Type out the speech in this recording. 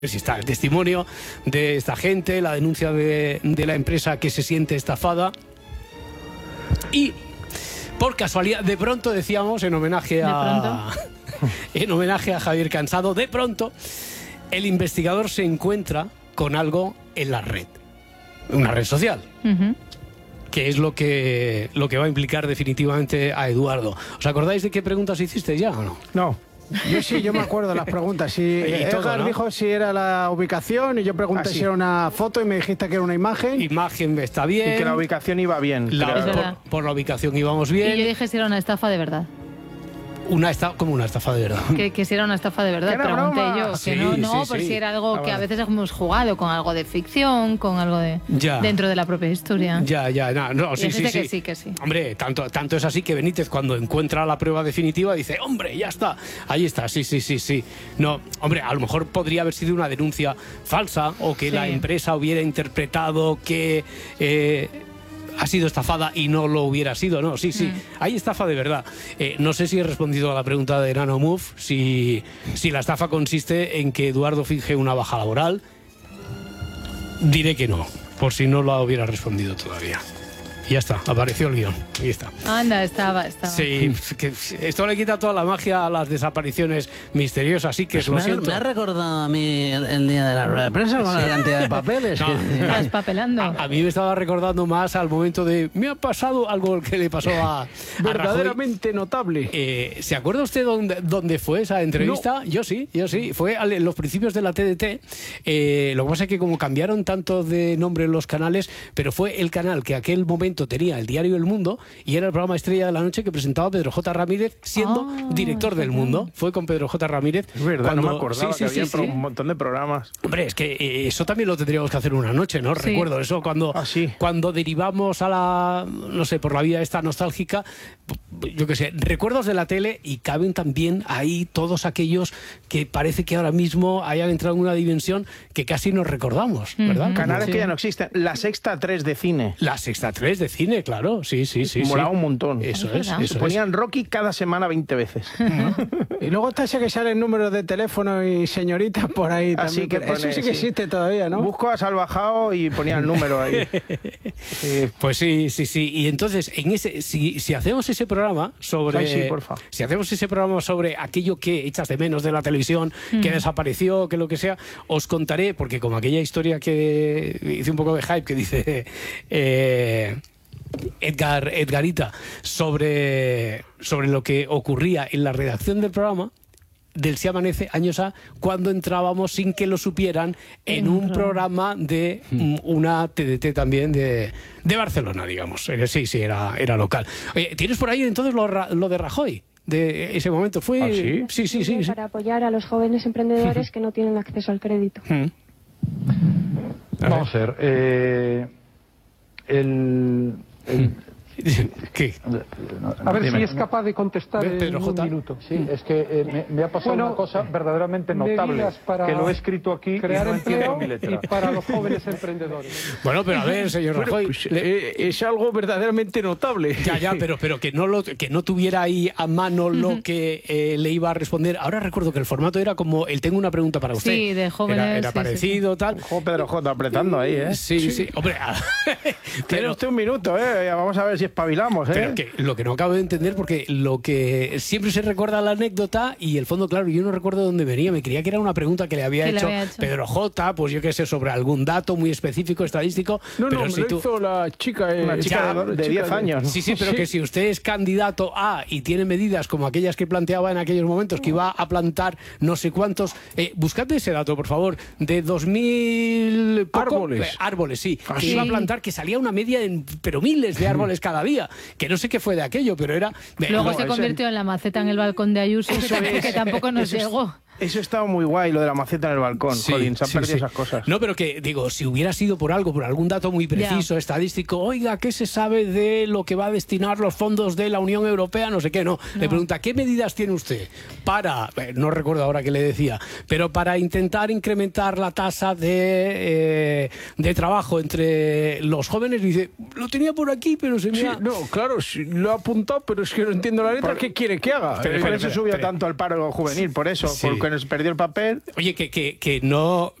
Si está el testimonio de esta gente, la denuncia de la empresa que se siente estafada. Y por casualidad, de pronto decíamos, en homenaje a Javier Cansado, de pronto el investigador se encuentra con algo en la red, una red social. Que es lo que va a implicar definitivamente a Eduardo. ¿Os acordáis de qué preguntas hiciste ya o no? No. Yo me acuerdo de las preguntas. Edgar dijo si era la ubicación y yo pregunté si era una foto y me dijiste que era una imagen. Imagen está bien. Y que la ubicación iba bien. Por la ubicación íbamos bien. Y yo dije si era una estafa de verdad. ¿Cómo una estafa de verdad? Que si era una estafa de verdad, pregunté yo. Sí, por si era algo que a veces hemos jugado con algo de ficción, con algo de dentro de la propia historia. Que sí. Hombre, tanto es así que Benítez, cuando encuentra la prueba definitiva, dice, hombre, ya está, ahí está, sí. No, hombre, a lo mejor podría haber sido una denuncia falsa o que la empresa hubiera interpretado que ha sido estafada y no lo hubiera sido, ¿no? Sí, hay estafa de verdad. No sé si he respondido a la pregunta de Nanomove, si la estafa consiste en que Eduardo finge una baja laboral. Diré que no, por si no lo hubiera respondido todavía. Y ya está, apareció el guión. Ahí está. Anda, estaba. Sí, que esto le quita toda la magia a las desapariciones misteriosas, así que pues lo siento. Me ha recordado a mí el día de la rueda de prensa con la cantidad de papeles. Estás papelando. A mí me estaba recordando más al momento de me ha pasado algo que le pasó a verdaderamente notable. ¿Se acuerda usted dónde fue esa entrevista? No. Yo sí. Fue en los principios de la TDT. Lo que pasa es que como cambiaron tanto de nombre en los canales, pero fue el canal que aquel momento tenía el diario El Mundo y era el programa estrella de la noche que presentaba Pedro J. Ramírez siendo director del Mundo. Fue con Pedro J. Ramírez. Es verdad, no me acordaba que había un montón de programas. Hombre, es que eso también lo tendríamos que hacer una noche, ¿no? Sí. Recuerdo eso cuando derivamos a la, no sé, por la vía esta nostálgica, yo qué sé, recuerdos de la tele y caben también ahí todos aquellos que parece que ahora mismo hayan entrado en una dimensión que casi nos recordamos, ¿verdad? Canales que ya no existen. La Sexta 3 de cine. La Sexta 3 de cine, claro, sí. Molaba un montón. Eso Ponían Rocky cada semana 20 veces. Y luego está ese que sale el número de teléfono y señoritas por ahí también. Que pone, eso sí que existe todavía, ¿no? Busco a Salvajao y ponía el número ahí. Pues sí. Y entonces, si hacemos ese programa sobre... Si hacemos ese programa sobre aquello que echas de menos de la televisión, que desapareció, que lo que sea, os contaré, porque como aquella historia que hice un poco de hype, que dice... Edgarita sobre lo que ocurría en la redacción del programa del Si Amanece, años A, cuando entrábamos sin que lo supieran en un programa de una TDT también de Barcelona, digamos. Sí, era local. Oye, ¿tienes por ahí entonces lo de Rajoy? De ese momento fue... Sí. Para apoyar a los jóvenes emprendedores que no tienen acceso al crédito. Vamos a ver, ¿Qué? A ver si es capaz de contestar en un minuto. Sí, es que me ha pasado una cosa verdaderamente notable, que lo he escrito aquí, crear empleo y para los jóvenes emprendedores. Bueno, pero a ver, señor Rajoy, es algo verdaderamente notable. Ya, pero que no tuviera ahí a mano lo que le iba a responder. Ahora recuerdo que el formato era como el tengo una pregunta para usted. Sí, de jóvenes. Era parecido, tal. Pedro J. apretando ahí, ¿eh? Sí. Hombre, tiene usted un minuto, ¿eh? Vamos a ver si espabilamos, ¿eh? Pero que lo que no acabo de entender, porque lo que siempre se recuerda la anécdota y el fondo, claro, yo no recuerdo de dónde venía. Me creía que era una pregunta que le había hecho Pedro J., pues yo qué sé, sobre algún dato muy específico, estadístico. Pero si lo hizo la chica, una chica de 10 años. ¿No? Sí, pero que si usted es candidato a y tiene medidas como aquellas que planteaba en aquellos momentos, que iba a plantar no sé cuántos... buscad ese dato, por favor, de 2000... Árboles, sí. Que iba a plantar, que salía una media pero miles de árboles cada día, que no sé qué fue de aquello, pero era... Luego se convirtió en la maceta en el balcón de Ayuso, que tampoco nos llegó. Eso estaba muy guay, lo de la maceta en el balcón. Colin, se han perdido esas cosas. No, pero que, digo, si hubiera sido por algo, por algún dato muy preciso, estadístico, oiga, ¿qué se sabe de lo que va a destinar los fondos de la Unión Europea? No sé qué, no. Le pregunta, ¿qué medidas tiene usted para, no recuerdo ahora qué le decía, pero para intentar incrementar la tasa de trabajo entre los jóvenes? Dice, lo tenía por aquí, pero se me ha... No, claro, sí, lo ha apuntado, pero es que no entiendo la letra. ¿Qué quiere que haga? Por eso subió tanto al paro juvenil, por eso. Porque Bueno, se perdió el papel. Oye, que no